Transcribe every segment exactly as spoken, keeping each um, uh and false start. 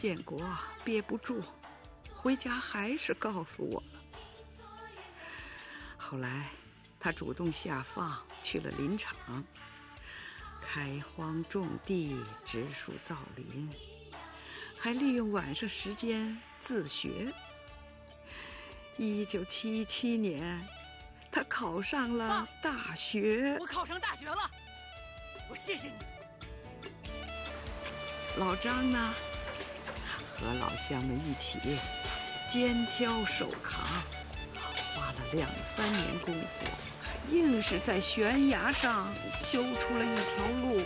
建国憋不住，回家还是告诉我了。后来他主动下放去了林场，开荒种地，植树造林，还利用晚上时间自学。一九七七年，他考上了大学。 我考上大学了，我谢谢你。 老张呢，和老乡们一起肩挑手扛，花了两三年功夫，硬是在悬崖上修出了一条路。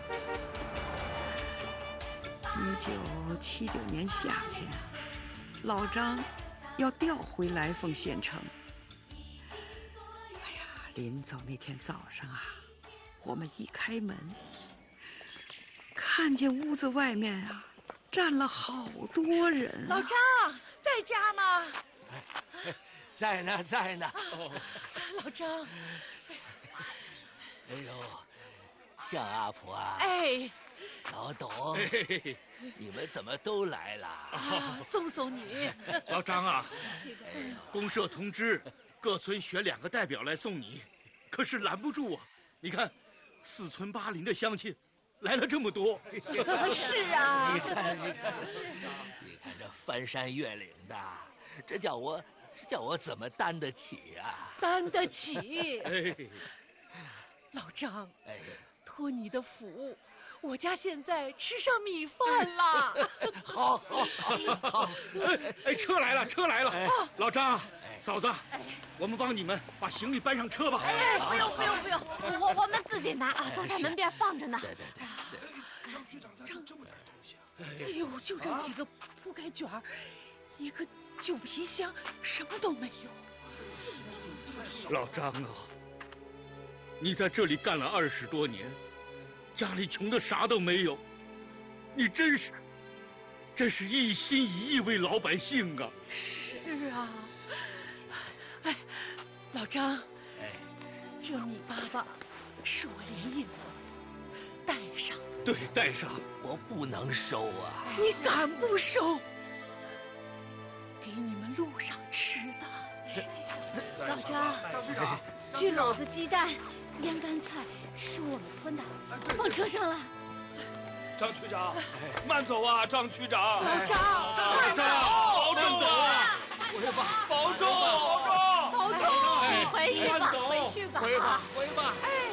一九七九年夏天，老张要调回来凤县城。哎呀，临走那天早上啊，我们一开门，看见屋子外面啊站了好多人、啊。 老张在家吗？ 在呢，在呢。 哦、老张， 哎呦，向阿婆啊！ 哎， 老董，哎、你们怎么都来了？ 啊，送送你。 老张啊，公社通知各村选两个代表来送你，可是拦不住啊！你看，四村八邻的乡亲来了这么多。 是啊， 你看，你看，你看这翻山越岭的，这叫我。这叫我怎么担得起呀、啊？ 担得起。 哎， 老张， 哎， 托你的福，我家现在吃上米饭了。 好，好，好，好。 哎哎，车来了，车来了。哎、老张，哎、嫂子，哎、我们帮你们把行李搬上车吧。 哎，不用，不用，不用，我我们自己拿啊，都在门边放着呢。 对对对。 张局长带这么点东西啊？ 哎呦，就这几个铺盖卷儿，一个。旧皮箱什么都没有。 老张啊，你在这里干了二十多年，家里穷的啥都没有，你真是真是一心一意为老百姓啊。 是啊。哎，老张，哎，这米粑粑是我连夜做的，带上。 对，带上。 我不能收啊。 你敢不收？给你们路上吃的。 这这老张，张局长，焗篓子、鸡蛋、腌干菜是我们村的，放车上了。 张区长，慢走啊，张区长。 老张， 张长，保重啊！ 回吧， 保重， 保重，保重。你回去吧，回去吧， 回吧，回吧。 哎。